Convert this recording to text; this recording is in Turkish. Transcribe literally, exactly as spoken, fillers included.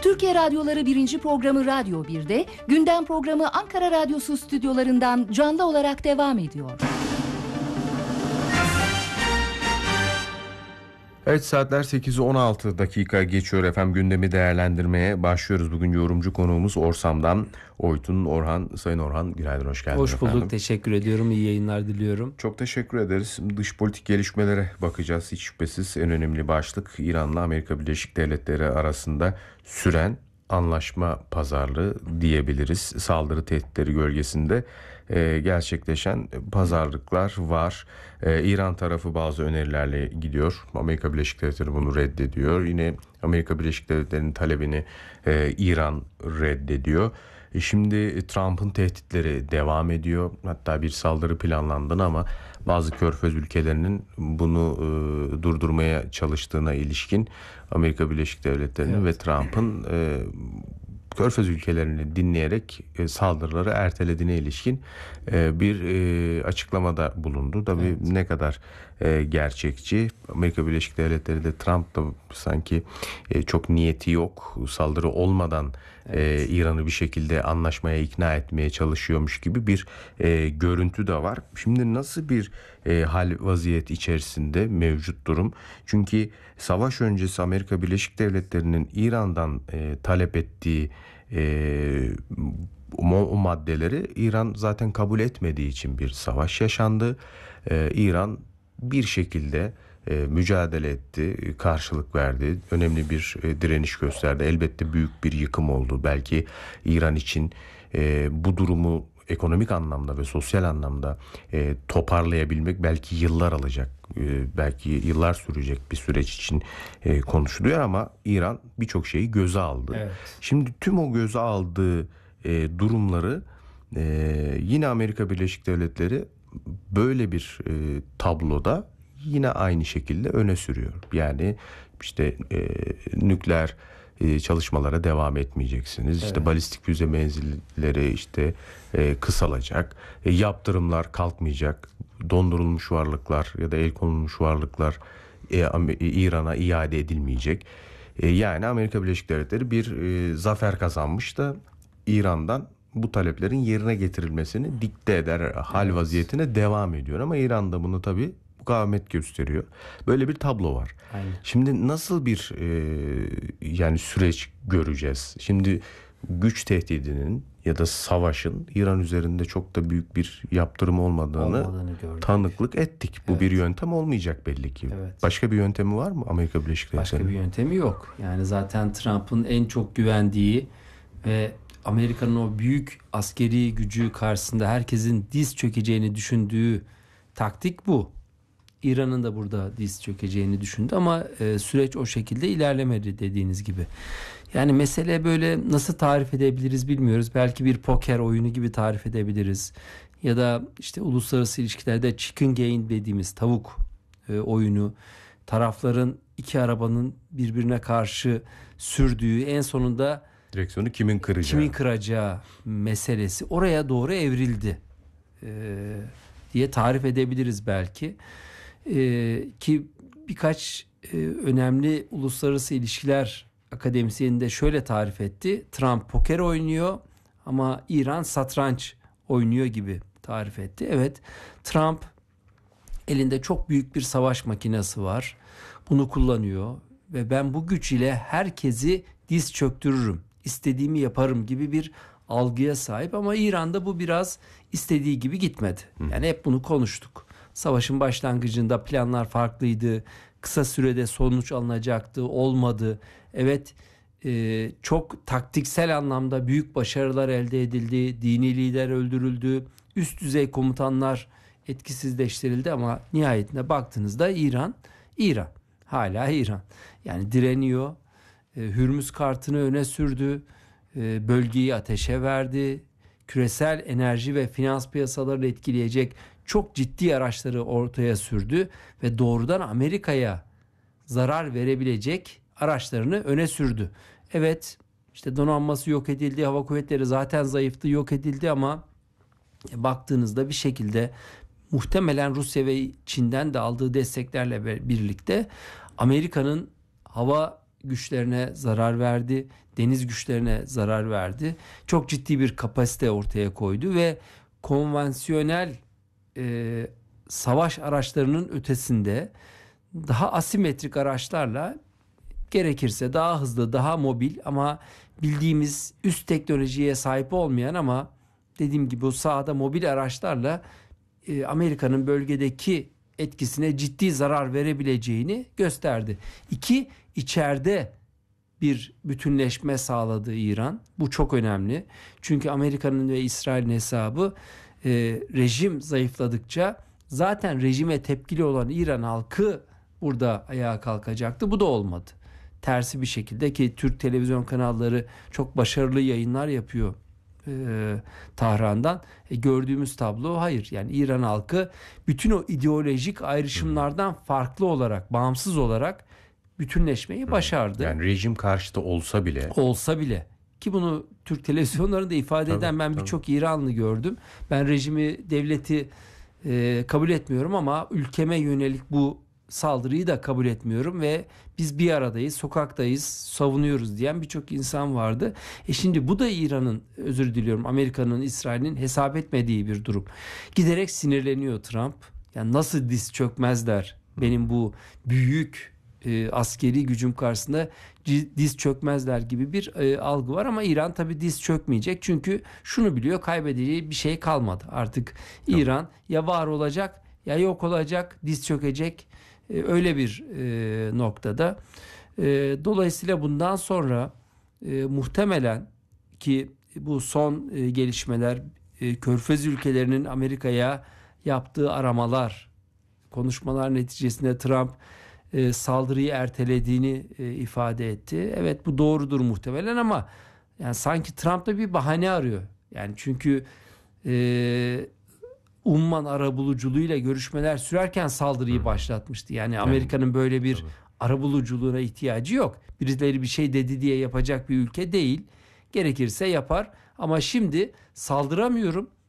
Türkiye Radyoları birinci programı Radyo bir'de, gündem programı Ankara Radyosu stüdyolarından canlı olarak devam ediyor. Evet, saatler sekizi on altı dakika geçiyor efendim. Gündemi değerlendirmeye başlıyoruz. Bugün yorumcu konuğumuz Orsam'dan Oytun Orhan. Sayın Orhan, günaydın, hoş geldiniz. Hoş bulduk, efendim. Teşekkür ediyorum, iyi yayınlar diliyorum. Çok teşekkür ederiz. Dış politik gelişmelere bakacağız. Hiç şüphesiz en önemli başlık İran'la Amerika Birleşik Devletleri arasında süren anlaşma pazarlığı diyebiliriz. Saldırı tehditleri gölgesinde e, gerçekleşen pazarlıklar var. E, İran tarafı bazı önerilerle gidiyor. Amerika Birleşik Devletleri bunu reddediyor. Yine Amerika Birleşik Devletleri'nin talebini e, İran reddediyor. E, şimdi Trump'ın tehditleri devam ediyor. Hatta bir saldırı planlandı ama bazı körfez ülkelerinin bunu e, durdurmaya çalıştığına ilişkin Amerika Birleşik Devletleri'nin evet. ve Trump'ın e, körfez ülkelerini dinleyerek e, saldırıları ertelediğine ilişkin e, bir e, açıklamada bulundu. Tabii evet. ne kadar e, gerçekçi. Amerika Birleşik Devletleri de Trump da sanki e, çok niyeti yok. Saldırı olmadan evet. e, İran'ı bir şekilde anlaşmaya ikna etmeye çalışıyormuş gibi bir e, görüntü de var. Şimdi nasıl bir e, hal vaziyet içerisinde mevcut durum? Çünkü savaş öncesi Amerika Birleşik Devletleri'nin İran'dan e, talep ettiği e, o, o maddeleri İran zaten kabul etmediği için bir savaş yaşandı. E, İran bir şekilde e, mücadele etti, karşılık verdi, önemli bir e, direniş gösterdi. Elbette büyük bir yıkım oldu. Belki İran için e, bu durumu ekonomik anlamda ve sosyal anlamda e, toparlayabilmek belki yıllar alacak, e, belki yıllar sürecek bir süreç için e, konuşuluyor ama İran birçok şeyi göze aldı. Evet. Şimdi tüm o göze aldığı e, durumları e, yine Amerika Birleşik Devletleri böyle bir e, tabloda yine aynı şekilde öne sürüyor. Yani işte e, nükleer e, çalışmalara devam etmeyeceksiniz. Evet. İşte balistik füze menzilleri işte e, kısalacak. E, yaptırımlar kalkmayacak. Dondurulmuş varlıklar ya da el konulmuş varlıklar e, İran'a iade edilmeyecek. E, yani Amerika Birleşik Devletleri bir e, zafer kazanmış da İran'dan bu taleplerin yerine getirilmesini dikte eder hal evet. vaziyetine devam ediyor. Ama İran da bunu tabii mukavemet gösteriyor. Böyle bir tablo var. Aynen. Şimdi nasıl bir e, yani süreç göreceğiz? Şimdi güç tehdidinin ya da savaşın İran üzerinde çok da büyük bir yaptırım olmadığını, olmadığını tanıklık ettik. Bu evet. bir yöntem olmayacak belli ki. Evet. Başka bir yöntemi var mı Amerika Birleşik Devletleri'nin? Başka bir yöntemi yok. Yani zaten Trump'ın en çok güvendiği ve Amerika'nın o büyük askeri gücü karşısında herkesin diz çökeceğini düşündüğü taktik bu. İran'ın da burada diz çökeceğini düşündü ama e, süreç o şekilde ilerlemedi dediğiniz gibi. Yani mesele böyle nasıl tarif edebiliriz bilmiyoruz. Belki bir poker oyunu gibi tarif edebiliriz. Ya da işte uluslararası ilişkilerde chicken game dediğimiz tavuk e, oyunu. Tarafların iki arabanın birbirine karşı sürdüğü, en sonunda direksiyonu kimin kıracağı, kimin kıracağı meselesi oraya doğru evrildi e, diye tarif edebiliriz belki. Ee, ki birkaç e, önemli uluslararası ilişkiler akademisyeni de şöyle tarif etti. Trump poker oynuyor ama İran satranç oynuyor gibi tarif etti. Evet, Trump elinde çok büyük bir savaş makinesi var. Bunu kullanıyor ve ben bu güç ile herkesi diz çöktürürüm, istediğimi yaparım gibi bir algıya sahip ama İran'da bu biraz istediği gibi gitmedi. Yani hep bunu konuştuk. Savaşın başlangıcında planlar farklıydı. Kısa sürede sonuç alınacaktı. Olmadı. Evet, e, çok taktiksel anlamda büyük başarılar elde edildi. Dini lider öldürüldü. Üst düzey komutanlar etkisizleştirildi ama nihayetinde baktığınızda İran, İran. Hala İran. Yani direniyor. E, Hürmüz kartını öne sürdü. E, bölgeyi ateşe verdi. Küresel enerji ve finans piyasalarını etkileyecek çok ciddi araçları ortaya sürdü ve doğrudan Amerika'ya zarar verebilecek araçlarını öne sürdü. Evet, işte donanması yok edildi, hava kuvvetleri zaten zayıftı, yok edildi ama baktığınızda bir şekilde muhtemelen Rusya ve Çin'den de aldığı desteklerle birlikte Amerika'nın hava güçlerine zarar verdi, deniz güçlerine zarar verdi. Çok ciddi bir kapasite ortaya koydu ve konvansiyonel e, savaş araçlarının ötesinde daha asimetrik araçlarla, gerekirse daha hızlı, daha mobil ama bildiğimiz üst teknolojiye sahip olmayan ama dediğim gibi o sahada mobil araçlarla e, Amerika'nın bölgedeki etkisine ciddi zarar verebileceğini gösterdi. İki, içeride bir bütünleşme sağladı İran. Bu çok önemli. Çünkü Amerika'nın ve İsrail'in hesabı e, rejim zayıfladıkça zaten rejime tepkili olan İran halkı burada ayağa kalkacaktı. Bu da olmadı. Tersi bir şekilde, ki Türk televizyon kanalları çok başarılı yayınlar yapıyor e, Tahran'dan. E, gördüğümüz tablo hayır. Yani İran halkı bütün o ideolojik ayrışımlardan farklı olarak, bağımsız olarak bütünleşmeyi başardı. Yani rejim karşıtı olsa bile. Olsa bile. Ki bunu Türk televizyonlarında ifade Tabii, eden ben birçok İranlı gördüm. Ben rejimi, devleti e, kabul etmiyorum ama ülkeme yönelik bu saldırıyı da kabul etmiyorum ve biz bir aradayız, sokaktayız, savunuyoruz diyen birçok insan vardı. E şimdi bu da İran'ın, özür diliyorum, Amerika'nın, İsrail'in hesap etmediği bir durum. Giderek sinirleniyor Trump. Yani nasıl diz çökmezler benim bu büyük e, askeri gücüm karşısında, diz çökmezler gibi bir e, algı var ama İran tabii diz çökmeyecek. Çünkü şunu biliyor, kaybedeceği bir şey kalmadı. Artık İran ya var olacak ya yok olacak, diz çökecek. Öyle bir e, noktada. E, dolayısıyla bundan sonra e, muhtemelen ki bu son e, gelişmeler, e, Körfez ülkelerinin Amerika'ya yaptığı aramalar, konuşmalar neticesinde Trump e, saldırıyı ertelediğini e, ifade etti. Evet, bu doğrudur muhtemelen ama yani sanki Trump da bir bahane arıyor. Yani çünkü e, Umman arabuluculuğuyla görüşmeler sürerken saldırıyı başlatmıştı. Yani Amerika'nın böyle bir arabuluculuğuna ihtiyacı yok. Birileri bir şey dedi diye yapacak bir ülke değil. Gerekirse yapar ama şimdi saldıramıyorum,